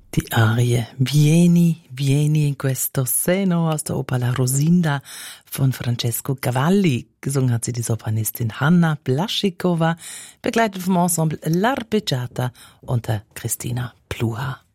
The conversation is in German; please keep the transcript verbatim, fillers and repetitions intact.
Die Arie Vieni, Vieni in questo seno aus der Oper La Rosinda von Francesco Cavalli. Gesungen hat sie die Sopranistin Hanna Blaschikova, begleitet vom Ensemble L'Arpeggiata unter Christina Pluha.